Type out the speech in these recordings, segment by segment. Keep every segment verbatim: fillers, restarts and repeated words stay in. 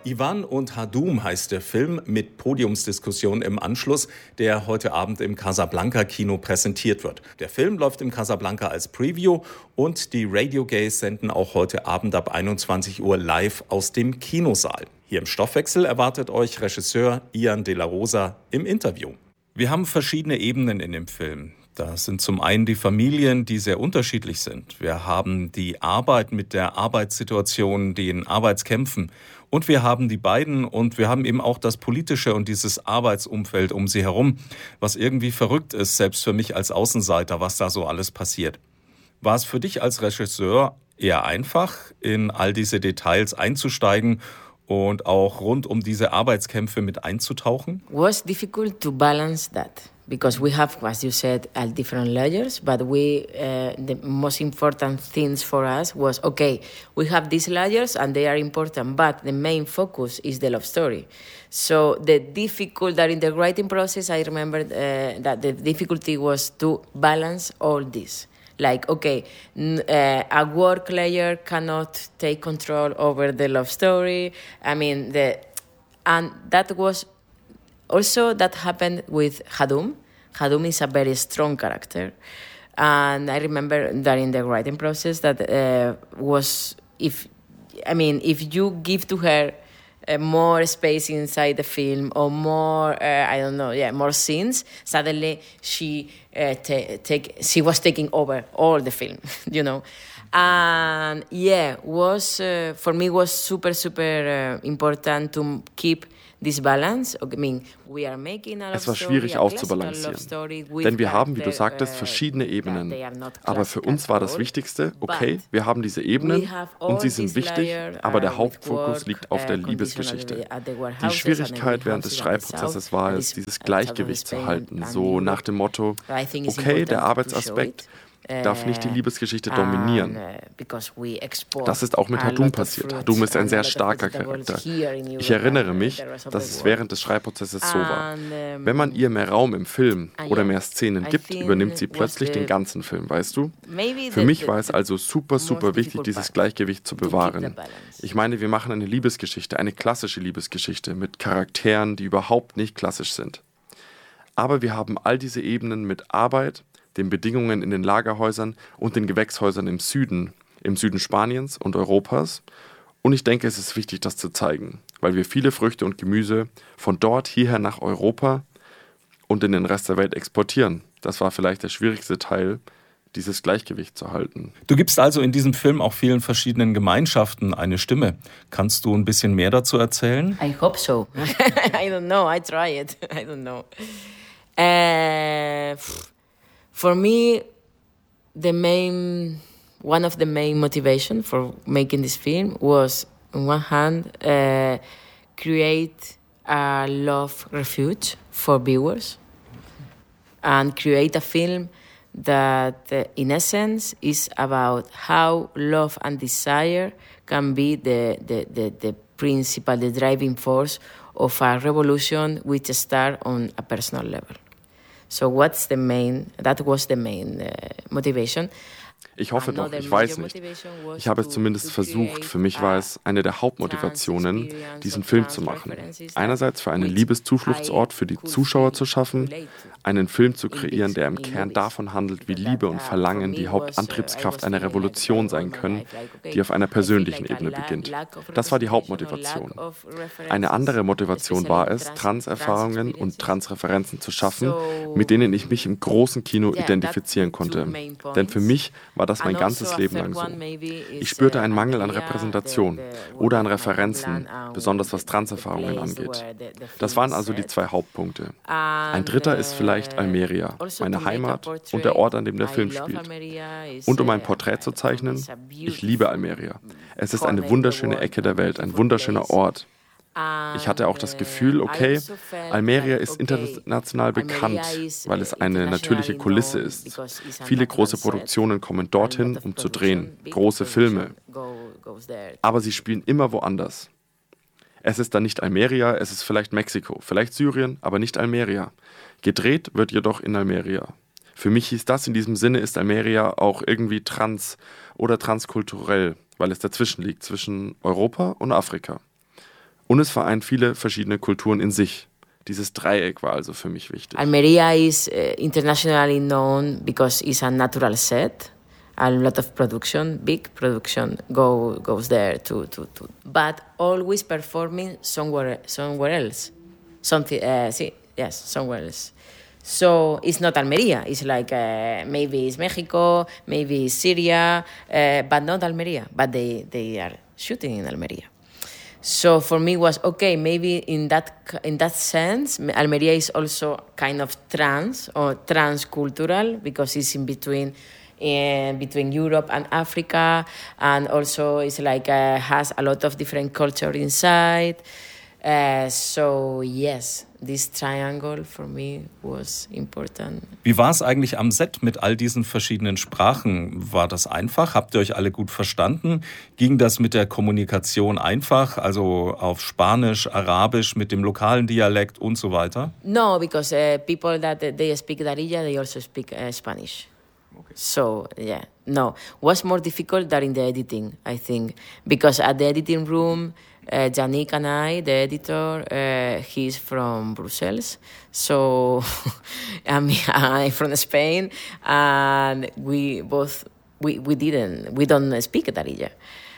Ivan und Hadum heißt der Film mit Podiumsdiskussion im Anschluss, der heute Abend im Casablanca-Kino präsentiert wird. Der Film läuft im Casablanca als Preview und die Radio Gays senden auch heute Abend ab einundzwanzig Uhr live aus dem Kinosaal. Hier im Stoffwechsel erwartet euch Regisseur Ian de la Rosa im Interview. Wir haben verschiedene Ebenen in dem Film. Das sind zum einen die Familien, die sehr unterschiedlich sind. Wir haben die Arbeit mit der Arbeitssituation, den Arbeitskämpfen. Und wir haben die beiden und wir haben eben auch das Politische und dieses Arbeitsumfeld um sie herum, was irgendwie verrückt ist, selbst für mich als Außenseiter, was da so alles passiert. War es für dich als Regisseur eher einfach, in all diese Details einzusteigen und auch rund um diese Arbeitskämpfe mit einzutauchen? Was difficult to balance that. Because we have, as you said, all different layers, but we, uh, the most important things for us was, okay, we have these layers and they are important, but the main focus is the love story. So the difficult, that in the writing process, I remember uh, that the difficulty was to balance all this. Like, okay, n- uh, a work layer cannot take control over the love story. I mean, the and that was also that happened with Hadum. Hadum is a very strong character. And I remember that in the writing process that uh, was, if, I mean, if you give to her uh, more space inside the film or more, uh, I don't know, yeah, more scenes, suddenly she uh, ta- take, she was taking over all the film, you know. And yeah, was uh, for me was super, super uh, important to keep this balance. I mean, we are making a love Es war story, schwierig a auszubalancieren, classical love story with denn wir haben, wie du character, sagtest, uh, verschiedene that Ebenen. they are not Aber für classical uns war at das all. Wichtigste, But okay, wir haben diese we Ebenen have und sie all sind this wichtig, layer, aber uh, der with Hauptfokus work, liegt auf der uh, Liebesgeschichte. conditionally at the Die warehouses Schwierigkeit and während des every house in the Schreibprozesses south, war and es, this dieses outside of Gleichgewicht zu Spain halten, and so in nach Europe. dem Motto, I think it's okay, important der to show Arbeitsaspekt it. darf nicht die Uh, Liebesgeschichte and, dominieren. uh, because we export Das ist auch mit a Hadum lot of passiert. fruits Hadum ist ein and sehr a lot of starker vegetables Charakter. here in Ich Europe erinnere and mich, the rest of dass the es world. während des Schreibprozesses so war. And, um, Wenn man ihr mehr Raum im Film Ah, oder ja. mehr Szenen I gibt, think übernimmt sie was plötzlich the- den ganzen Film, weißt du? maybe Für the- mich the- war es also super, most super wichtig, difficult dieses part, Gleichgewicht zu to keep the bewahren. balance. Ich meine, wir machen eine Liebesgeschichte, eine klassische Liebesgeschichte mit Charakteren, die überhaupt nicht klassisch sind. Aber wir haben all diese Ebenen mit Arbeit, den Bedingungen in den Lagerhäusern und den Gewächshäusern im Süden, im Süden Spaniens und Europas. Und ich denke, es ist wichtig, das zu zeigen, weil wir viele Früchte und Gemüse von dort hierher nach Europa und in den Rest der Welt exportieren. Das war vielleicht der schwierigste Teil, dieses Gleichgewicht zu halten. Du gibst also in diesem Film auch vielen verschiedenen Gemeinschaften eine Stimme. Kannst du ein bisschen mehr dazu erzählen? I hope so. I don't know. I try it. I don't know. Uh, for me, the main, one of the main motivation for making this film was, on one hand, uh, create a love refuge for viewers and create a film that, uh, in essence, is about how love and desire can be the, the, the, the principal, the driving force of a revolution which starts on a personal level. So what's the main, that was the main uh, motivation. Ich hoffe doch, ich weiß nicht. Ich habe es zumindest versucht. Für mich war es eine der Hauptmotivationen, diesen Film zu machen. Einerseits für einen Liebeszufluchtsort für die Zuschauer zu schaffen, einen Film zu kreieren, der im Kern davon handelt, wie Liebe und Verlangen die Hauptantriebskraft einer Revolution sein können, die auf einer persönlichen Ebene beginnt. Das war die Hauptmotivation. Eine andere Motivation war es, Trans-Erfahrungen und Trans-Referenzen zu schaffen, mit denen ich mich im großen Kino identifizieren konnte. Denn für mich war das mein ganzes Leben lang so. Ich spürte einen Mangel an Repräsentation oder an Referenzen, besonders was Transerfahrungen angeht. Das waren also die zwei Hauptpunkte. Ein dritter ist vielleicht Almeria, meine Heimat und der Ort, an dem der Film spielt. Und um ein Porträt zu zeichnen, ich liebe Almeria. Es ist eine wunderschöne Ecke der Welt, ein wunderschöner Ort. Ich hatte auch das Gefühl, okay, Almeria ist international bekannt, weil es eine natürliche Kulisse ist. Viele große Produktionen kommen dorthin, um zu drehen, große Filme. Aber sie spielen immer woanders. Es ist dann nicht Almeria, es ist vielleicht Mexiko, vielleicht Syrien, aber nicht Almeria. Gedreht wird jedoch in Almeria. Für mich hieß das, in diesem Sinne ist Almeria auch irgendwie trans oder transkulturell, weil es dazwischen liegt, zwischen Europa und Afrika. Und es vereint viele verschiedene Kulturen in sich. Dieses Dreieck war also für mich wichtig. Almeria is uh, internationally known because it's a natural set. A lot of production, big production, go goes there to to to. But always performing somewhere somewhere else, something. Uh, see, yes, somewhere else. So it's not Almeria. It's like uh, maybe it's Mexico, maybe it's Syria, uh, but not Almeria. But they they are shooting in Almeria. So for me it was okay. Maybe in that in that sense, Almeria is also kind of trans or transcultural because it's in between. In between Europe and Africa, and also it's like uh, has a lot of different culture inside. Uh, so yes, this triangle for me was important. Wie war es eigentlich am Set mit all diesen verschiedenen Sprachen? War das einfach? Habt ihr euch alle gut verstanden? Ging das mit der Kommunikation einfach? Also auf Spanisch, Arabisch, mit dem lokalen Dialekt und so weiter? No, because uh, people that uh, they speak Darija, they also speak uh, Spanish. Okay. So, yeah, no. Was more difficult than in the editing, I think. Because at the editing room, uh, Yannick and I, the editor, uh, he's from Brussels. So, I'm, I'm from Spain. And we both, we, we didn't, we don't speak Darija.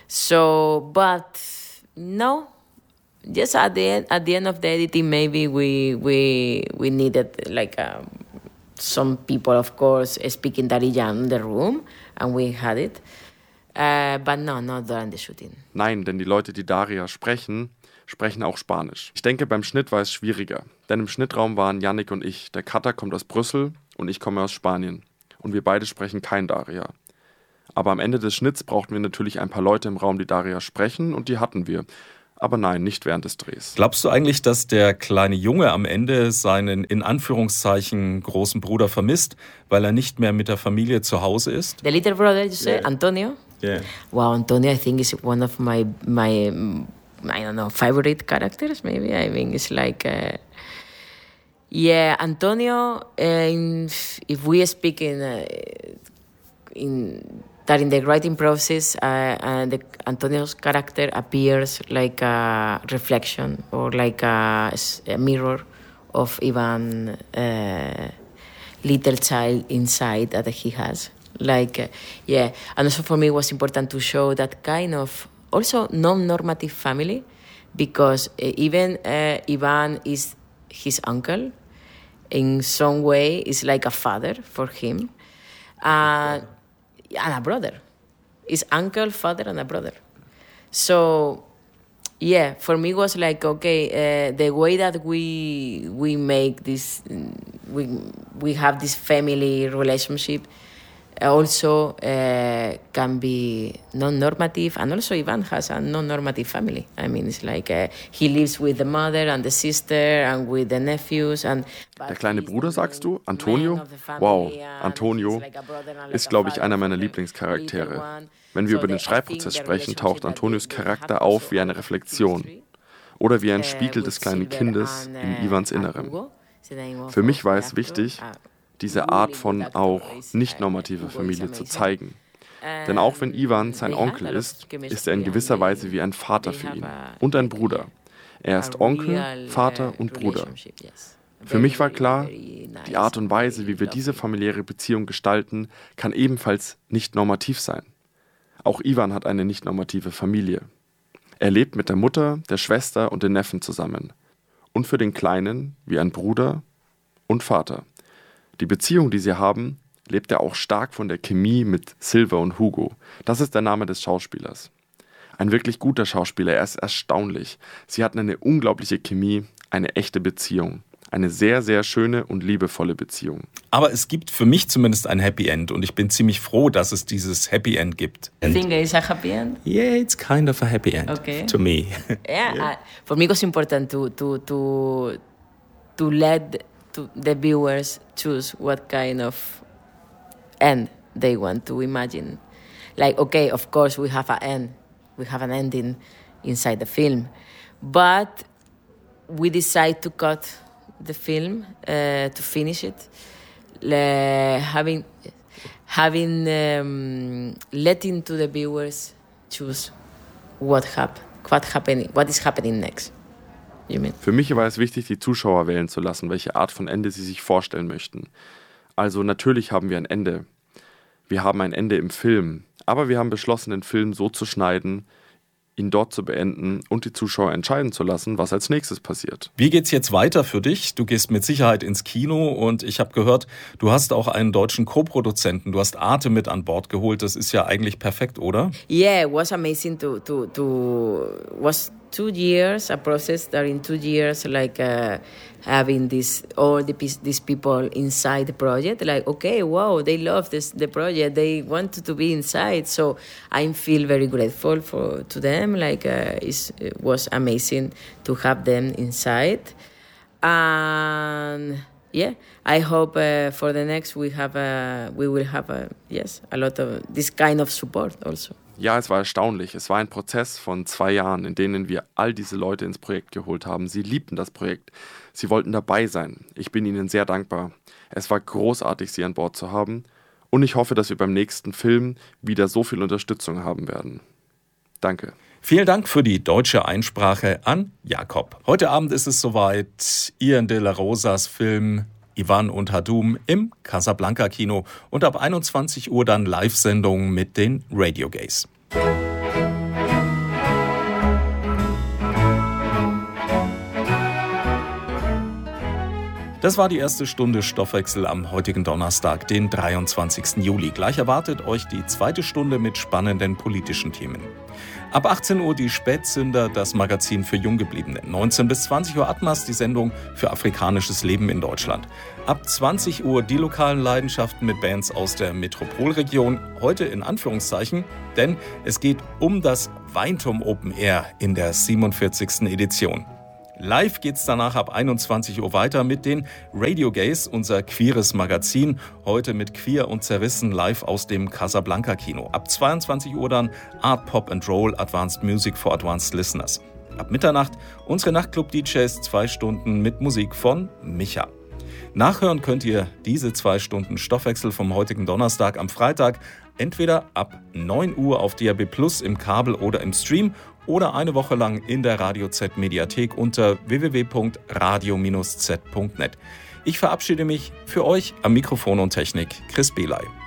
So, but, no. Just at the end, at the end of the editing, maybe we, we, we needed, like, a... Some people, of course, speaking Darija in the room, and we had it. Uh, but no, not during the shooting. Nein, denn die Leute, die Daria sprechen, sprechen auch Spanisch. Ich denke, beim Schnitt war es schwieriger. Denn im Schnittraum waren Yannick und ich. Der Cutter kommt aus Brüssel und ich komme aus Spanien. Und wir beide sprechen kein Daria. Aber am Ende des Schnitts brauchten wir natürlich ein paar Leute im Raum, die Daria sprechen, und die hatten wir. Aber nein, nicht während des Drehs. Glaubst du eigentlich, dass der kleine Junge am Ende seinen in Anführungszeichen großen Bruder vermisst, weil er nicht mehr mit der Familie zu Hause ist? The little brother, you say, yeah. Antonio? Yeah. Wow, Antonio, I think is one of my, my I don't know, favorite characters, maybe. I mean, it's like... Uh, yeah, Antonio, uh, in, if we speak in... Uh, in that in the writing process, uh, uh, the, Antonio's character appears like a reflection or like a, a mirror of Ivan, uh, little child inside that he has. Like, uh, yeah, and also for me it was important to show that kind of also non-normative family, because uh, even uh, Ivan is his uncle. In some way, is like a father for him. Uh, And a brother. It's uncle, father, and a brother. So, yeah, for me it was like, okay, uh, the way that we we make this, we we have this family relationship also uh, can be non-normative, and also Ivan has a non-normative family. I mean, it's like uh, he lives with the mother and the sister and with the nephews. And der kleine Bruder, sagst du? Antonio? Wow, Antonio ist, glaube ich, einer meiner Lieblingscharaktere. Wenn wir über den Schreibprozess sprechen, taucht Antonios Charakter auf wie eine Reflexion oder wie ein Spiegel des kleinen Kindes in Ivans Innerem. Für mich war es wichtig, diese Art von auch nicht normativer Familie zu zeigen. Denn auch wenn Ivan sein Onkel ist, ist er in gewisser Weise wie ein Vater für ihn und ein Bruder. Er ist Onkel, Vater und Bruder. Für mich war klar, die Art und Weise, wie wir diese familiäre Beziehung gestalten, kann ebenfalls nicht normativ sein. Auch Ivan hat eine nicht normative Familie. Er lebt mit der Mutter, der Schwester und den Neffen zusammen. Und für den Kleinen wie ein Bruder und Vater. Die Beziehung, die sie haben, lebt er auch stark von der Chemie mit Silva und Hugo. Das ist der Name des Schauspielers. Ein wirklich guter Schauspieler, er ist erstaunlich. Sie hatten eine unglaubliche Chemie, eine echte Beziehung. Eine sehr, sehr schöne und liebevolle Beziehung. Aber es gibt für mich zumindest ein Happy End und ich bin ziemlich froh, dass es dieses Happy End gibt. You think it's a happy end? Yeah, it's kind of a happy end okay. to me. Yeah, yeah. Uh, for me it was important to to to to let to the viewers choose what kind of end they want to imagine. Like, okay, of course we have an end, we have an ending inside the film, but we decide to cut the film uh, to finish it, uh, having having um, letting to the viewers choose what hap- what happening, what is happening next. you mean? Für mich war es wichtig, die Zuschauer wählen zu lassen, welche Art von Ende sie sich vorstellen möchten. Also natürlich haben wir ein Ende. Wir haben ein Ende im Film, aber wir haben beschlossen, den Film so zu schneiden, ihn dort zu beenden und die Zuschauer entscheiden zu lassen, was als nächstes passiert. Wie geht's jetzt weiter für dich? Du gehst mit Sicherheit ins Kino und ich habe gehört, du hast auch einen deutschen Co-Produzenten, du hast Arte mit an Bord geholt. Das ist ja eigentlich perfekt, oder? Yeah, it was amazing to to to was two years a process that in two years like uh, having this all the these people inside the project, like okay, wow, they love this the project, they wanted to be inside, so I feel very grateful for to them. Like uh, it's, it was amazing to have them inside, and yeah, I hope uh, for the next we have a we will have a yes a lot of this kind of support also. Ja, es war erstaunlich. Es war ein Prozess von zwei Jahren, in denen wir all diese Leute ins Projekt geholt haben. Sie liebten das Projekt. Sie wollten dabei sein. Ich bin ihnen sehr dankbar. Es war großartig, sie an Bord zu haben. Und ich hoffe, dass wir beim nächsten Film wieder so viel Unterstützung haben werden. Danke. Vielen Dank für die deutsche Einsprache an Jakob. Heute Abend ist es soweit. Ian de la Rosas Film Ivan und Hadum im Casablanca-Kino und ab einundzwanzig Uhr dann Live-Sendungen mit den Radio Gays. Das war die erste Stunde Stoffwechsel am heutigen Donnerstag, den dreiundzwanzigsten Juli. Gleich erwartet euch die zweite Stunde mit spannenden politischen Themen. Ab achtzehn Uhr die Spätzünder, das Magazin für Junggebliebene. neunzehn bis zwanzig Uhr Atmas, die Sendung für afrikanisches Leben in Deutschland. Ab zwanzig Uhr die lokalen Leidenschaften mit Bands aus der Metropolregion. Heute in Anführungszeichen, denn es geht um das Weinturm Open Air in der siebenundvierzigsten Edition. Live geht's danach ab einundzwanzig Uhr weiter mit den Radio Gays, unser queeres Magazin. Heute mit Queer und Zerrissen live aus dem Casablanca-Kino. Ab zweiundzwanzig Uhr dann Art, Pop and Roll, Advanced Music for Advanced Listeners. Ab Mitternacht unsere Nachtclub-D Js, zwei Stunden mit Musik von Micha. Nachhören könnt ihr diese zwei Stunden Stoffwechsel vom heutigen Donnerstag am Freitag entweder ab neun Uhr auf D A B Plus im Kabel oder im Stream oder eine Woche lang in der Radio Z Mediathek unter w w w punkt radio Bindestrich z punkt net. Ich verabschiede mich für euch am Mikrofon und Technik Chris Belay.